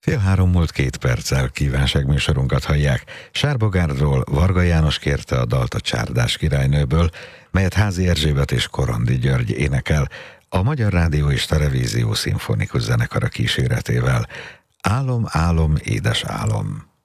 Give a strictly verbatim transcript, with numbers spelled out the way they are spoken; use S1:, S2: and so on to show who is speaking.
S1: Fél három múlt két perccel kívánságműsorunkat hallják. Sárbogárdról Varga János kérte a dalt a Csárdás királynőből, melyet Házi Erzsébet és Korondi György énekel, a Magyar Rádió és Televízió szimfonikus zenekara kíséretével. Álom, álom, édes álom.